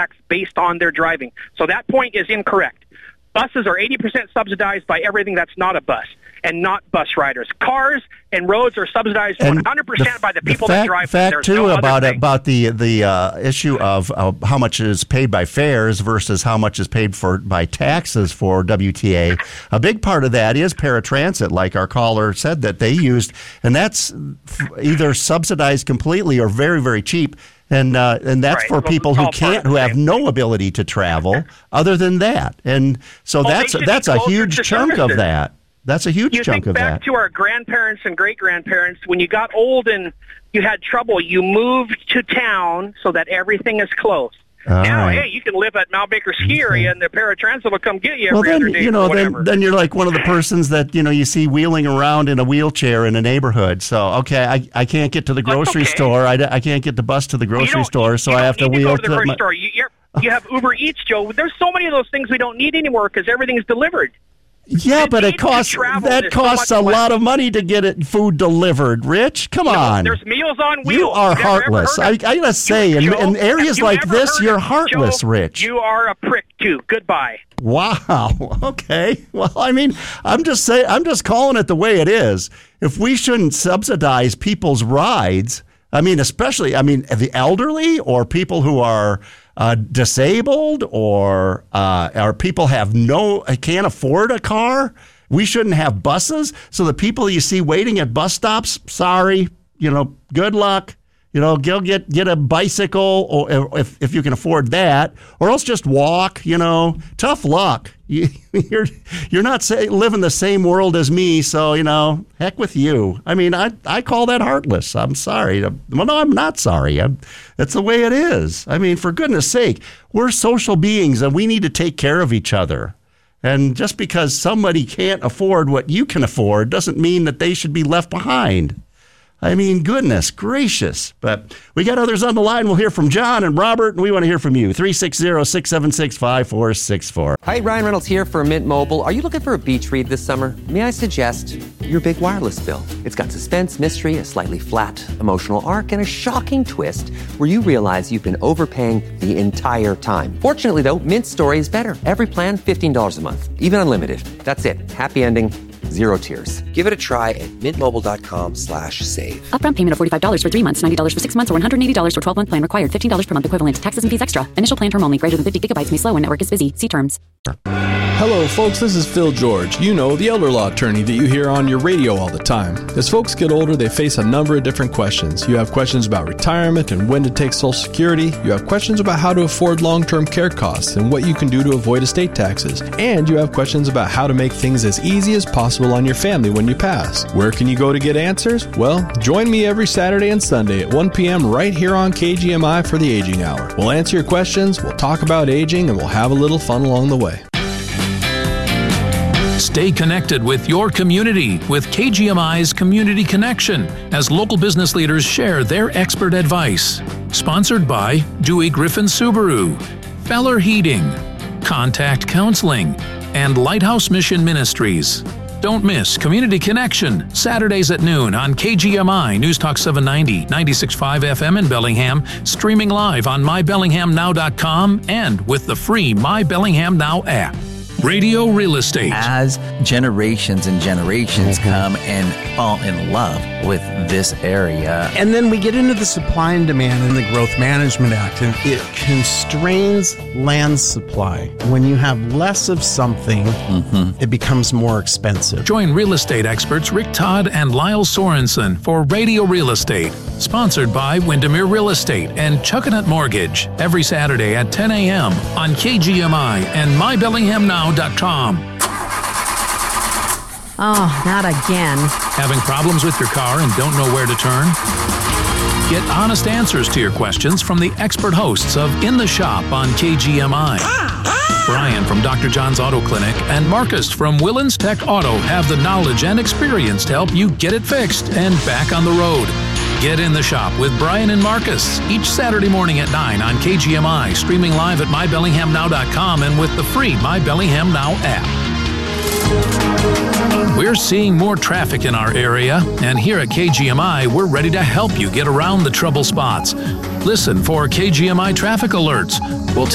tax based on their driving. So that point is incorrect. Buses are 80% subsidized by everything that's not a bus and not bus riders. Cars and roads are subsidized 100% by the people that drive them. Fact, too, about the issue of how much is paid by fares versus how much is paid by taxes for WTA. A big part of that is paratransit, like our caller said that they used, and that's either subsidized completely or very, very cheap. And that's for people who have no ability to travel other than that. And so that's a huge chunk of that. That's a huge chunk of that. You think back to our grandparents and great-grandparents, when you got old and you had trouble, you moved to town so that everything is close. Now, hey, you can live at Mount Baker Ski Area, and the paratransit will come get you every other day. Then you're like one of the persons that you see wheeling around in a wheelchair in a neighborhood. So, okay, I can't get to the grocery store. I can't get the bus to the grocery store, so I have to wheel to the grocery store. You have Uber Eats, Joe. There's so many of those things we don't need anymore because everything's delivered. Yeah, but it costs a lot of money to get food delivered, Rich. Come on. There's Meals on Wheels. You are heartless. I got to say, in areas like this, you're heartless, Joe, Rich. You are a prick, too. Goodbye. Wow. Okay. Well, I mean, I'm just calling it the way it is. If we shouldn't subsidize people's rides, especially the elderly or people who are disabled or people can't afford a car. We shouldn't have buses. So the people you see waiting at bus stops, sorry, good luck. Go get a bicycle, or if you can afford that, or else just walk. Tough luck. You're not living the same world as me, so heck with you. I call that heartless. I'm sorry. Well, no, I'm not sorry. That's the way it is. For goodness sake, we're social beings and we need to take care of each other. And just because somebody can't afford what you can afford doesn't mean that they should be left behind. Goodness gracious. But we got others on the line. We'll hear from John and Robert, and we want to hear from you. 360-676-5464. Hi, Ryan Reynolds here for Mint Mobile. Are you looking for a beach read this summer? May I suggest your big wireless bill? It's got suspense, mystery, a slightly flat, emotional arc, and a shocking twist where you realize you've been overpaying the entire time. Fortunately, though, Mint's story is better. Every plan, $15 a month. Even unlimited. That's it. Happy ending. Zero tears. Give it a try at mintmobile.com/save. Upfront payment of $45 for 3 months, $90 for 6 months, or $180 for 12-month plan required. $15 per month equivalent. Taxes and fees extra. Initial plan term only. Greater than 50 gigabytes may slow when network is busy. See terms. Hello, folks. This is Phil George. The elder law attorney that you hear on your radio all the time. As folks get older, they face a number of different questions. You have questions about retirement and when to take Social Security. You have questions about how to afford long-term care costs and what you can do to avoid estate taxes. And you have questions about how to make things as easy as possible on your family when you pass. Where can you go to get answers? Well, join me every Saturday and Sunday at 1 p.m. right here on KGMI for the Aging Hour. We'll answer your questions, we'll talk about aging, and we'll have a little fun along the way. Stay connected with your community with KGMI's Community Connection as local business leaders share their expert advice. Sponsored by Dewey Griffin Subaru, Feller Heating, Contact Counseling, and Lighthouse Mission Ministries. Don't miss Community Connection, Saturdays at noon on KGMI News Talk 790, 96.5 FM in Bellingham, streaming live on mybellinghamnow.com and with the free My Bellingham Now app. Radio Real Estate. As generations and generations come and fall in love with this area. And then we get into the supply and demand in the Growth Management Act, and it constrains land supply. When you have less of something, it becomes more expensive. Join real estate experts Rick Todd and Lyle Sorensen for Radio Real Estate, sponsored by Windermere Real Estate and Chuckanut Mortgage, every Saturday at 10 a.m. on KGMI and mybellinghamnow.com. Oh, not again. Having problems with your car and don't know where to turn? Get honest answers to your questions from the expert hosts of In the Shop on KGMI. Brian from Dr. John's Auto Clinic and Marcus from Willens Tech Auto have the knowledge and experience to help you get it fixed and back on the road. Get In the Shop with Brian and Marcus each Saturday morning at 9 on KGMI, streaming live at mybellinghamnow.com and with the free My Bellingham Now app. We're seeing more traffic in our area, and here at KGMI, we're ready to help you get around the trouble spots. Listen for KGMI traffic alerts,